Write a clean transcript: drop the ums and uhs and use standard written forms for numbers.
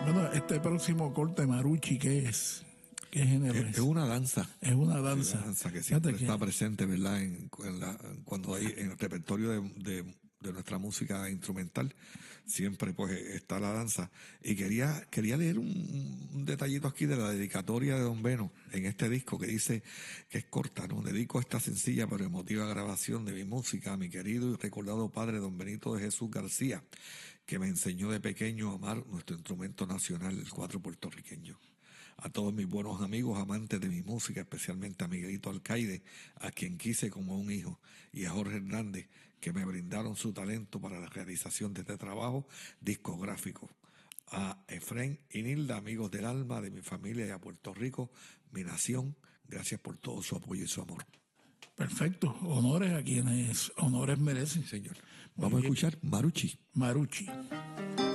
Bueno, este próximo corte, Maruchi, ¿qué es? ¿Qué género es? Es una danza. Es una Es danza. una danza que siempre Fíjate está presente, ¿verdad? Cuando hay en el repertorio de nuestra música instrumental, siempre pues está la danza. Y quería leer un detallito aquí de la dedicatoria de Don Beno en este disco que dice que es corta, ¿no? Dedico esta sencilla pero emotiva grabación de mi música a mi querido y recordado padre Don Benito de Jesús García, que me enseñó de pequeño a amar nuestro instrumento nacional, el cuatro puertorriqueño. A todos mis buenos amigos amantes de mi música, especialmente a Miguelito Alcaide, a quien quise como un hijo, y a Jorge Hernández, que me brindaron su talento para la realización de este trabajo discográfico. A Efrén y Nilda, amigos del alma, de mi familia y a Puerto Rico, mi nación, gracias por todo su apoyo y su amor. perfecto. Honores a quienes honores merecen. Sí, señor. Muy Vamos a bien. escuchar Maruchi. Maruchi.